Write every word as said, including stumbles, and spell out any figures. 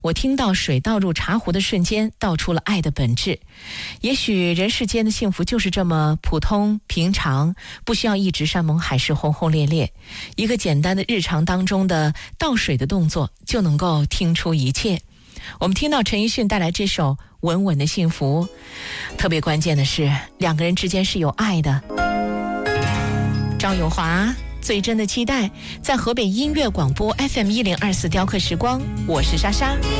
我听到水倒入茶壶的瞬间，道出了爱的本质。也许人世间的幸福就是这么普通平常，不需要一直山盟海誓轰轰烈烈，一个简单的日常当中的倒水的动作就能够听出一切。我们听到陈奕迅带来这首《稳稳的幸福》，特别关键的是两个人之间是有爱的。赵咏华最真的期待，在河北音乐广播 F M 一零二四雕刻时光，我是莎莎。